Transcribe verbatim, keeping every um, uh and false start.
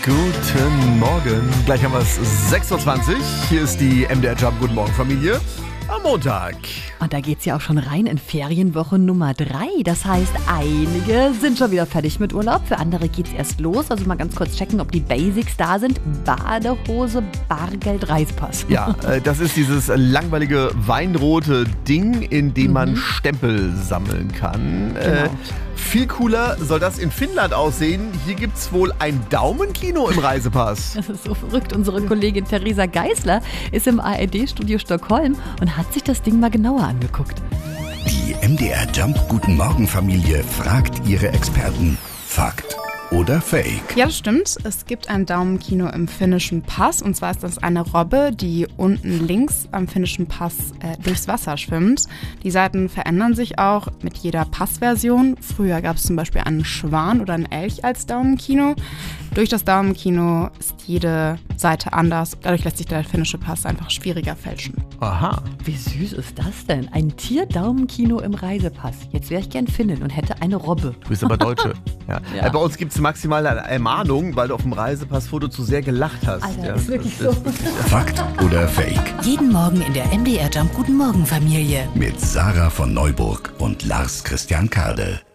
Guten Morgen. Gleich haben wir es sechs Uhr zwanzig. Hier ist die M D R Jump Guten Morgen Familie am Montag. Und da geht's ja auch schon rein in Ferienwoche Nummer drei. Das heißt, einige sind schon wieder fertig mit Urlaub. Für andere geht's erst los. Also mal ganz kurz checken, ob die Basics da sind. Badehose, Bargeld, Reisepass. Ja, äh, das ist dieses langweilige weinrote Ding, in dem man Mhm. Stempel sammeln kann. Äh, Genau. viel cooler soll das in Finnland aussehen. Hier gibt's wohl ein Daumenkino im Reisepass. Das ist so verrückt. Unsere Kollegin Theresa Geisler ist im A R D-Studio Stockholm und hat sich das Ding mal genauer angeguckt. Die M D R Jump Guten Morgen Familie fragt ihre Experten. Fakt oder Fake? Ja, das stimmt. Es gibt ein Daumenkino im finnischen Pass. Und zwar ist das eine Robbe, die unten links am finnischen Pass äh, durchs Wasser schwimmt. Die Seiten verändern sich auch mit jeder Passversion. Früher gab es zum Beispiel einen Schwan oder einen Elch als Daumenkino. Durch das Daumenkino ist jede Seite anders. Dadurch lässt sich der finnische Pass einfach schwieriger fälschen. Aha. Wie süß ist das denn? Ein Tier-Daumenkino im Reisepass. Jetzt wäre ich gern Finnin und hätte eine Robbe. Du bist aber Deutsche. Ja. Ja. Äh, Bei uns gibt es maximal eine Ermahnung, weil du auf dem Reisepassfoto zu sehr gelacht hast. Alter, ja. ist wirklich das so. Fakt oder Fake? Jeden Morgen in der M D R Jump Guten Morgen Familie. Mit Sarah von Neuburg und Lars Christian Kade.